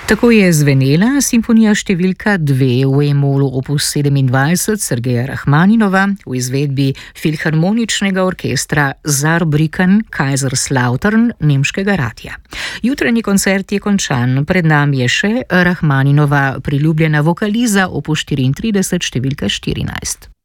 Tako je zvenela simfonija številka 2 v E-molu opus 27 Sergeja Rahmaninova v izvedbi Filharmoničnega orkestra Saarbrücken Kaiserslautern nemškega radia. Jutranji koncert je končan, pred nami je še Rahmaninova priljubljena vokaliza opus 34 številka 14.